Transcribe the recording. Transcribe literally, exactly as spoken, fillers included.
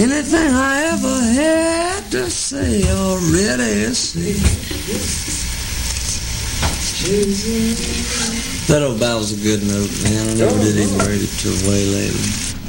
Anything I ever had to say already said. That old battle's a good note, man. I never did even read it till way later.